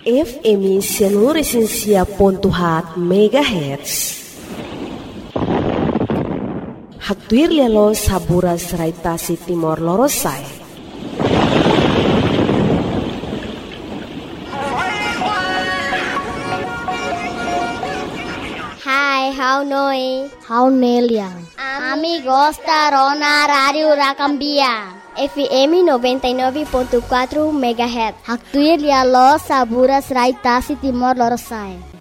FM 106.7 MHz. Hagtuir lialo saburas raitasi Timor Lorosai. Hai, how noi? How neliang? Amigos da Rona Radio Rakambia. FM 99.4 MHz. Hagtuir lialo saburas raitasi Timor Lorosai.